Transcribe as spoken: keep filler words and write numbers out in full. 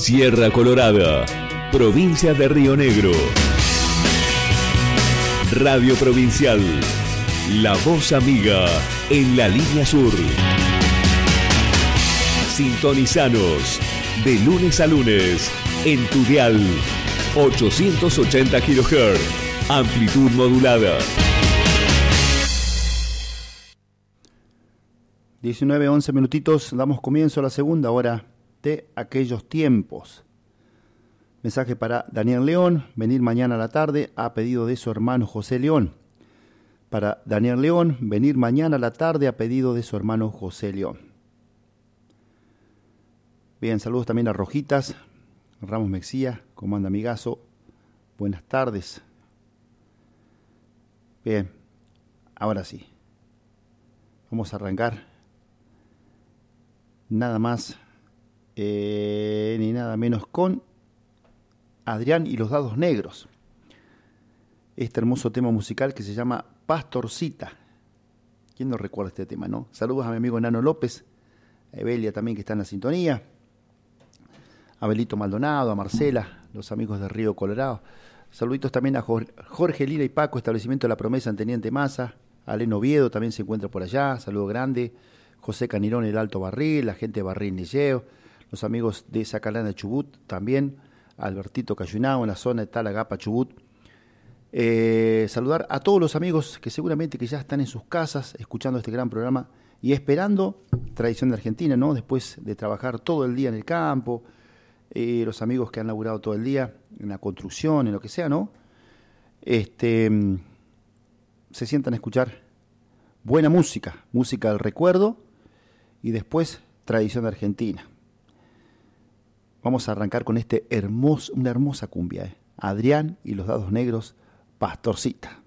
Sierra Colorada, provincia de Río Negro. Radio Provincial, la voz amiga en la línea sur. Sintonizanos de lunes a lunes en tu dial ochocientos ochenta kilohertz, amplitud modulada. diecinueve, once minutitos, damos comienzo a la segunda hora de aquellos tiempos. Mensaje para Daniel León, venir mañana a la tarde a pedido de su hermano José León. Para Daniel León, venir mañana a la tarde a pedido de su hermano José León. Bien, saludos también a Rojitas, Ramos Mexía, ¿cómo anda amigazo? Buenas tardes. Bien, ahora sí. Vamos a arrancar. Nada más eh, ni nada menos con Adrián y los Dados Negros. Este hermoso tema musical que se llama Pastorcita. ¿Quién no recuerda este tema, no? Saludos a mi amigo Nano López, a Evelia también que está en la sintonía, a Belito Maldonado, a Marcela, los amigos de Río Colorado. Saluditos también a Jorge Lira y Paco, establecimiento de La Promesa en Teniente Maza. A Leno Oviedo también se encuentra por allá, saludo grande. José Canirón, el Alto Barril, la gente de Barril Nilleo, los amigos de Zacalana Chubut también, Albertito Cayunao en la zona de Talagapa Chubut. Eh, saludar a todos los amigos que seguramente que ya están en sus casas escuchando este gran programa y esperando Tradición de Argentina, ¿no? Después de trabajar todo el día en el campo, eh, los amigos que han laburado todo el día en la construcción, en lo que sea, ¿no? Este, se sientan a escuchar buena música, música del recuerdo y después Tradición de Argentina. Vamos a arrancar con este hermoso, una hermosa cumbia, ¿eh? Adrián y los Dados Negros, Pastorcita.